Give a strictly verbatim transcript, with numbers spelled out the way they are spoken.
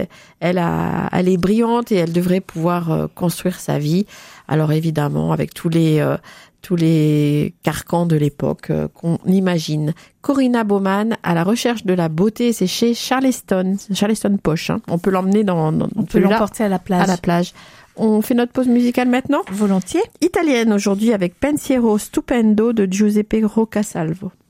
elle, elle, a, elle est brillante et elle devrait pouvoir euh, construire sa vie. Alors évidemment, avec tous les euh, tous les carcans de l'époque euh, qu'on imagine. Corinna Baumann, à la recherche de la beauté, c'est chez Charleston, Charleston Poche. Hein. On peut l'emmener dans, dans on peut l'emporter à la plage. À la plage. On fait notre pause musicale maintenant ? Volontiers. Italienne aujourd'hui avec Pensiero Stupendo de Giuseppe Rocasalvo.